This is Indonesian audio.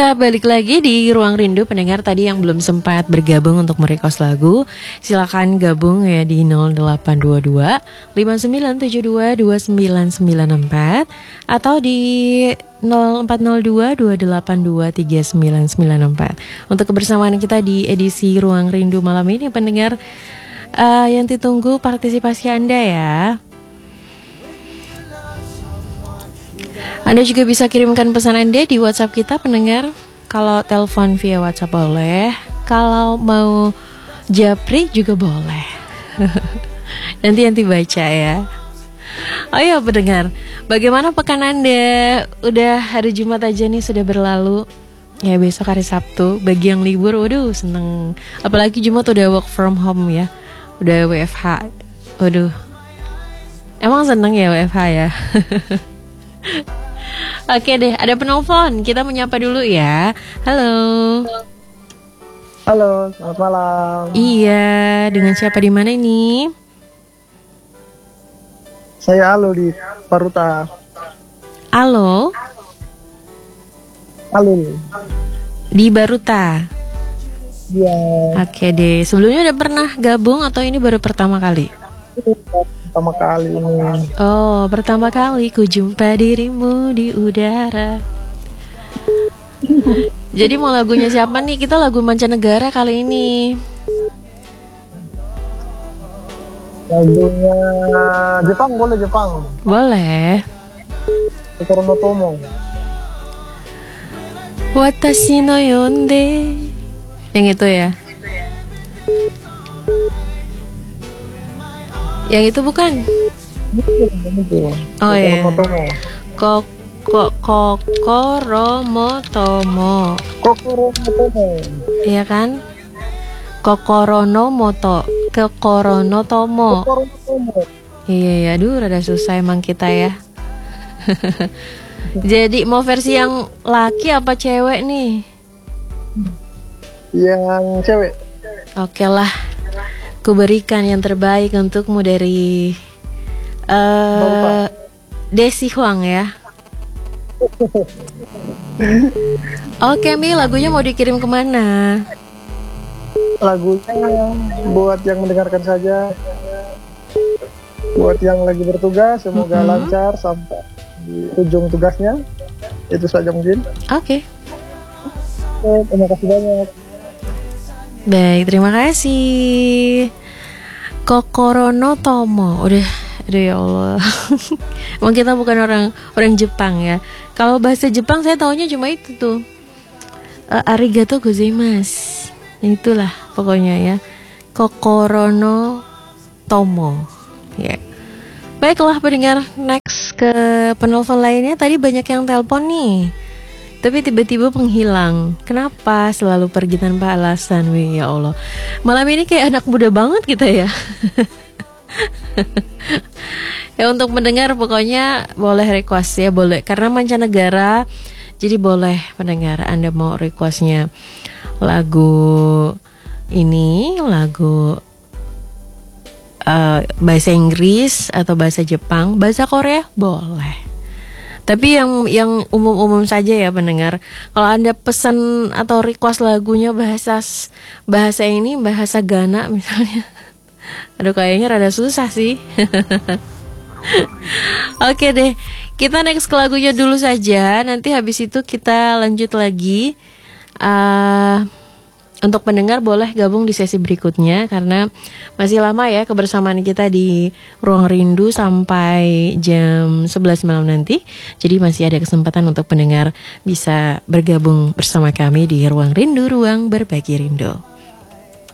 Kita balik lagi di Ruang Rindu. Pendengar tadi yang belum sempat bergabung untuk merequest lagu, silakan gabung ya di 0822 5972 2994 atau di 0402 282 3994. Untuk kebersamaan kita di edisi Ruang Rindu malam ini, pendengar, yang ditunggu partisipasi Anda ya. Anda juga bisa kirimkan pesan Anda di WhatsApp kita, pendengar. Kalau telepon via WhatsApp boleh, kalau mau japri juga boleh. Nanti baca ya. Oh iya pendengar, bagaimana pekan Anda? Udah hari Jumat aja nih sudah berlalu. Ya besok hari Sabtu, bagi yang libur, waduh seneng. Apalagi Jumat udah work from home ya, udah WFH. Waduh, emang seneng ya WFH ya. Oke deh, ada penelpon. Kita menyapa dulu ya. Halo. Halo, selamat malam. Iya, dengan siapa di mana ini? Saya Alo di Paruta. Halo. Halo. Di Baruta. Iya. Oke deh. Sebelumnya udah pernah gabung atau ini baru pertama kali? Pertama kali ini. Oh, pertama kali ku jumpa dirimu di udara. Jadi mau lagunya siapa nih? Kita lagu mancanegara kali ini. Lagunya Jepang boleh, Jepang. Boleh. Kokoro Tomo. Watashi no yonde. Yang itu ya? Yang itu bukan? Oh iya. Kokoro Motomo. Iya kan? Kokoro no Moto. Kokoro no Tomo. Iya, aduh rada susah emang kita ya. Jadi mau versi yang laki apa cewek nih? Yang cewek. Oke lah, ku berikan yang terbaik untukmu dari Desi Huang ya. Oke Mi, lagunya mau dikirim kemana? Lagunya buat yang mendengarkan saja. Buat yang lagi bertugas, semoga lancar sampai di ujung tugasnya. Itu saja mungkin. Oke. Terima kasih banyak. Baik, terima kasih. Kokoro no Tomo. Udah, aduh ya Allah. Emang kita bukan orang Jepang ya. Kalau bahasa Jepang saya taunya cuma itu tuh. Arigato gozaimasu. Itulah pokoknya ya. Kokoro no Tomo. Ya. Baiklah pendengar, next ke penelpon lainnya. Tadi banyak yang telepon nih, tapi tiba-tiba menghilang. Kenapa selalu pergi tanpa alasan? Wih ya Allah, malam ini kayak anak muda banget kita ya. Ya untuk mendengar pokoknya boleh request ya, boleh. Karena mancanegara, jadi boleh pendengar Anda mau requestnya lagu ini, lagu bahasa Inggris atau bahasa Jepang, bahasa Korea boleh. Tapi yang umum-umum saja ya pendengar. Kalau Anda pesan atau request lagunya bahasa ini, bahasa Ghana misalnya, aduh kayaknya rada susah sih. Oke deh, kita next ke lagunya dulu saja. Nanti habis itu kita lanjut lagi. Untuk pendengar boleh gabung di sesi berikutnya karena masih lama ya kebersamaan kita di Ruang Rindu sampai jam 11 malam nanti. Jadi masih ada kesempatan untuk pendengar bisa bergabung bersama kami di Ruang Rindu, Ruang Berbagi Rindu.